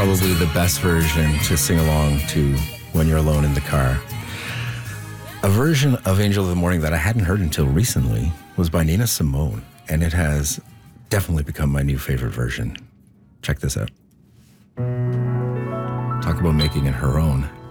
probably the best version to sing along to when you're alone in the car. A version of Angel of the Morning that I hadn't heard until recently was by Nina Simone, and it has definitely become my new favorite version. Check this out. Talk about making it her own.